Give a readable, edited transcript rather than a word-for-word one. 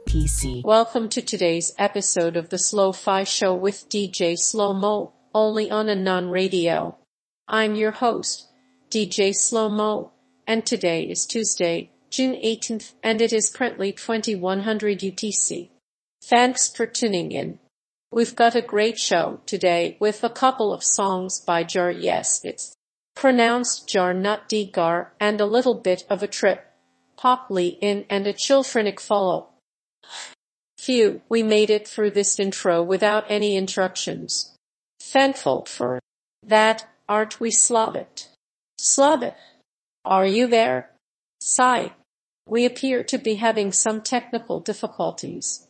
PC. Welcome to today's episode of the Slow-Fi Show with DJ Slow-Mo, only on Anon Radio. I'm your host, DJ Slow-Mo, and today is Tuesday, June 18th, and it is currently 2100 UTC. Thanks for tuning in. We've got a great show today with a couple of songs by Jar. Yes, it's pronounced Jar, not Degar, and a little bit of a trip hop lead in and a chillfrenic follow. Phew, we made it through this intro without any interruptions. Thankful for that, aren't we, Slavic? Slavic, are you there? Sigh. We appear to be having some technical difficulties.